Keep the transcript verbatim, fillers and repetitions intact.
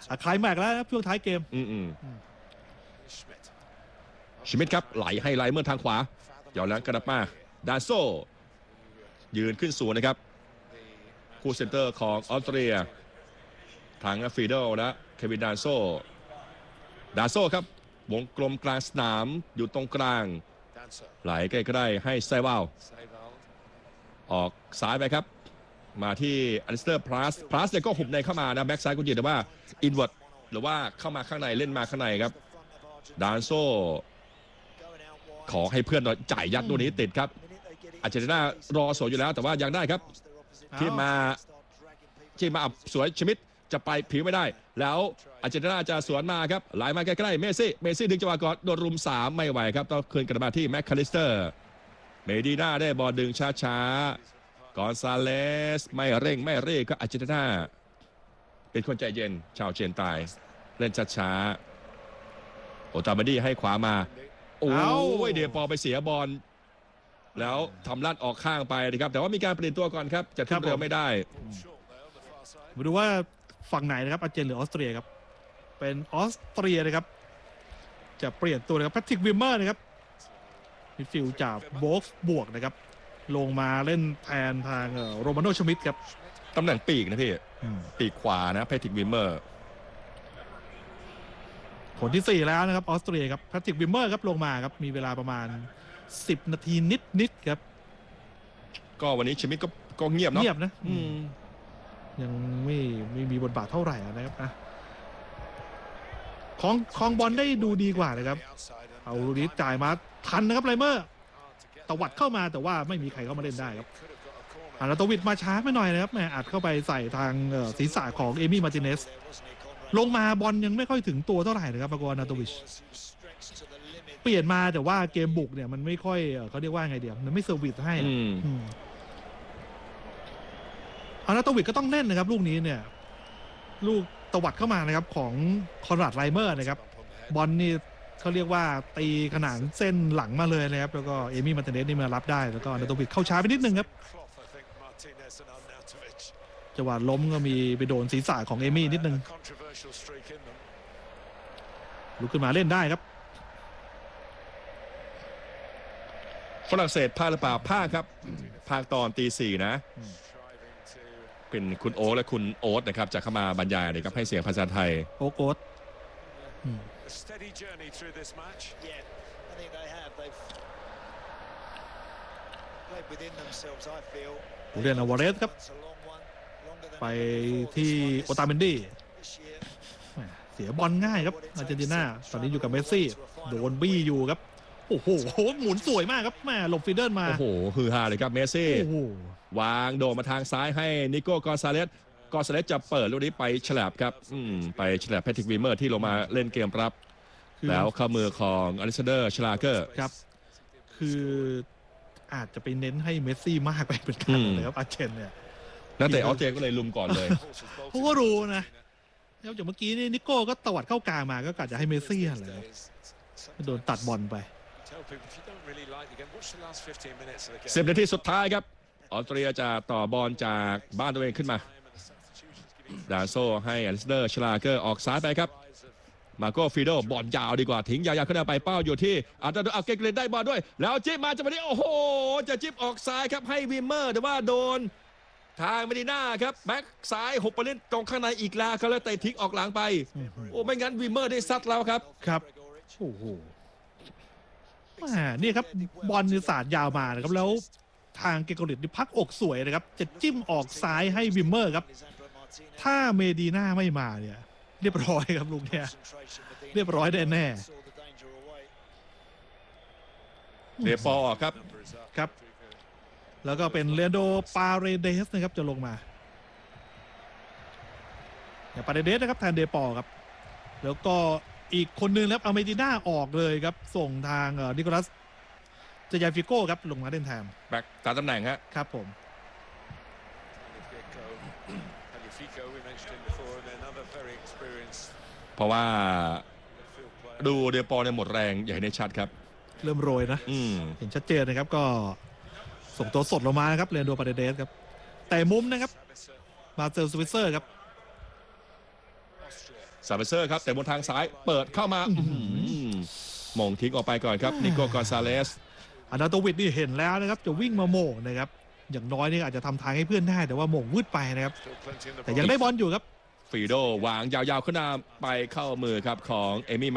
คลายแม็กแล้วครับช่วงท้ายเกมอืมชมิดครับไหลให้ไลเมอร์ทางขวาเดี๋ยวแล้วกระป้าดาโซยืนขึ้นสูงนะครับคู่เซนเตอร์ของออสเตรียทางฟีเดลและเควินดาโซดาโซครับวงกลมกลางสนามอยู่ตรงกลางไหลใกล้ๆให้ไซวาลออกซ้ายไปครับมาที่อันสเตอร์พลัสพลัสเนี่ยก็หุบในเข้ามานะแบ็กซ้ายกุญยืนแต่ว่าอินเวิร์ดหรือว่าเข้ามาข้างในเล่นมาข้างในครับดานโซขอให้เพื่อนจ่ายยัดตัวนี้ติดครับอาร์เจนตินารอสวยอยู่แล้วแต่ว่ายังได้ครับที่มาที่มาอับสวยชมิดจะไปผิวไม่ได้แล้วอาร์เจนตินาจะสวนมาครับไหลมาใกล้ๆเมซี่เมซี่ดึงจังหวะก่อนโดนรุมสามไม่ไหวครับต้องคืนกลับมาที่แม็กคาลิสเตอร์เมดีน่าได้บอลดึงช้าๆกอนซาเลสไม่เร่งไม่รีบก็อาร์เจนตินาเป็นคนใจเย็นชาวเจนตายเล่นช้าๆโอตาบาดี้ให้ขวามาโอ้ยเดปอไปเสียบอลแล้วทำลั่นออกข้างไปนะครับแต่ว่ามีการเปลี่ยนตัวก่อนครับจะทุ่มเร็วไม่ได้มาดูว่าฝั่งไหนนะครับอาร์เจนหรือออสเตรียครับเป็นออสเตรียนะครับจะเปลี่ยนตัวนะครับแพทริกวิมเมอร์นะครับมิดฟิลด์จากโบกบวกนะครับลงมาเล่นแทนทางโรมาโนชมิดครับตำแหน่งปีกนะพี่ปีกขวานะแพทริกวิมเมอร์ผลที่สี่แล้วนะครับออสเตรียครับแพทริกวิมเมอร์ครับลงมาครับมีเวลาประมาณสิบนาทีนิดๆครับก็วันนี้ชมิดก็ก็เงียบเนาะเงียบนะยังไม่ไม่มีบทบาทเท่าไหร่นะครับนะของของบอลได้ดูดีกว่านะครับเอาลูนี้จ่ายมาทันนะครับไลเมอร์ตวัดเข้ามาแต่ว่าไม่มีใครเข้ามาเล่นได้ครับอาราโตวิดมาช้าไปหน่อยนะครับแม่อัดเข้าไปใส่ทางศีรษะของเอมี่มาร์ติเนสลงมาบอลยังไม่ค่อยถึงตัวเท่าไหร่นะครับปากอนาโตวิชเปลี่ยนมาแต่ว่าเกมบุกเนี่ยมันไม่ค่อยเขาเรียกว่าไงเดียวมันไม่เซอร์วิสให้อานาโตวิดก็ต้องเล่นนะครับลูกนี้เนี่ยลูกตวัดเข้ามานะครับของคอนราดไลเมอร์นะครับบอลนี่เขาเรียกว่าตีขนานเส้นหลังมาเลยนะครับแล้วก็เอมี่มาร์ติเนสนี่มารับได้แล้วก็อานาโตวิดเข้าช้าไปนิดนึงครับจังหวะล้มก็มีไปโดนศีรษะของเอมี่นิดนึงลุกขึ้นมาเล่นได้ครับฝรั่งเศสพาหรือเปล่าพาครับภาคตอนตีสี่นะเป็นคุณโอ๊ตและคุณโอ๊ตนะครับจะเข้ามาบรรยายนะครับให้เสียงภาษาไทยโอ๊ตโอ๊ตเรียนอวาเรสครับไปที่โอตาเมนดี้เสียบอลง่ายครับอาร์เจนตินาตอนนี้อยู่กับเมสซี่โดนบี้อยู่ครับโอ้โหหมุนสวยมากครับแม่หลบฟีเดิลมาโอ้โหฮือฮาเลยครับเมสซี่วางโดดมาทางซ้ายให้นิโก้กอนซาเลสกอนซาเลสจะเปิดลูกนี้ไปฉลับครับไปฉลับแพทริกวีเมอร์ที่ลงมาเล่นเกมรับแล้วเข้ามือของอลิซาเดอร์ชลาเกอร์ครับคืออาจจะไปเน้นให้เมสซี่มากไปเป็นกันเลยครับอาร์เจนเนี่ยนักเตะออสเตรียก็เลยลุมก่อนเลยเขาก็รู้นะแล้วจากเมื่อกี้นี่นิโก้ก็ตวัดเข้ากลางมาก็กะจะให้เมสซี่อะไรโดนตัดบอลไปสิบนาทีสุดท้ายครับออสเตรียจะต่อบอลจากบ้านตัวเองขึ้นมาดาโซให้อันสเดอร์ชลาเกอร์ออกซ้ายไปครับมาโก้ฟิโดบอลยาวดีกว่าทิ้งยาวๆขึ้นไปเป้าอยู่ที่อาร์เดอร์เอาเกเกเลนได้บอลด้วยแล้วจิ๊บมาจะมาที่โอ้โหจะจิ๊บออกซ้ายครับให้วิมเมอร์แต่ว่าโดนทางเมดิน่าครับแบ็คซ้ายหกไปเล่นตรงข้างในอีกแล้วเขาเลยเตะทิ้งออกหลังไปโอ้ไม่งั้นวิมเมอร์ได้ซัดแล้วครับครับโอ้โหนี่ครับบอลนิสาดยาวมานะครับแล้วทางเกโกลิตนี่พักอกสวยนะครับจะจิ้มออกซ้ายให้วิมเมอร์ครับถ้าเมดีน่าไม่มาเนี่ยเรียบร้อยครับลุงเนี่ยเรียบร้อยแน่แน่เดปอครับครับแล้วก็เป็นเลโดปาเรเดสนะครับจะลงมาอย่างปาเรเดสนะครับแทนเดปอครับแล้วก็อีกคนนึงแล้วอเมติน่าออกเลยครับส่งทางนิโคลัสเจยาฟิโก้ครับลงมาเล่นแทนแบ็กตามตำแหน่งฮะครับผมเพราะว่าดูเดปอในหมดแรงใหญ่ในชัดครับเริ่มโรยนะเห็นชัดเจนนะครับก็ส่งตัวสดลงมานะครับเรนโดปาเดเดสครับแต่มุมนะครับมาเซลสวิเซอร์ครับซาเบเซอร์ครับแต่บนทางซ้ายเปิดเข้ามาหม่งทิ้งออกไปก่อนครับนิโกกอนซาเลสอานาโตวิชนี่เห็นแล้วนะครับจะวิ่งมาโหม่งนะครับอย่างน้อยนี่อาจจะทำทางให้เพื่อนได้แต่ว่าโหม่งวืดไปนะครับแต่ยังได้บอลอยู่ครับฟีโดวางยาวๆขึ้นมาไปเข้ามือครับของเอมี่